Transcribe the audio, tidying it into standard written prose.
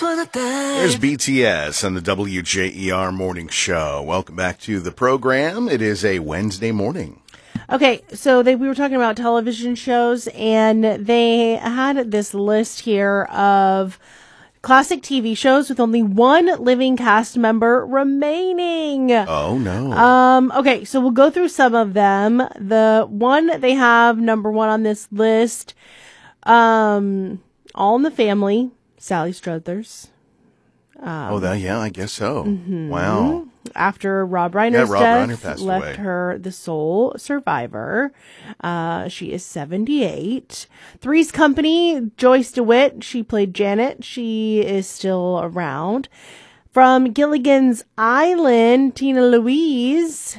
There's BTS on the WJER Morning Show. Welcome back to the program. It is a Wednesday morning. Okay, so we were talking about television shows, and they had this list here of classic TV shows with only one living cast member remaining. Oh, no. Okay, so we'll go through some of them. The one they have, number one on this list, All in the Family, Sally Struthers. Yeah, I guess so. Mm-hmm. Wow. After Rob Reiner's Reiner death passed left away. her the sole survivor. She is 78. Three's Company, Joyce DeWitt. She played Janet. She is still around. From Gilligan's Island, Tina Louise.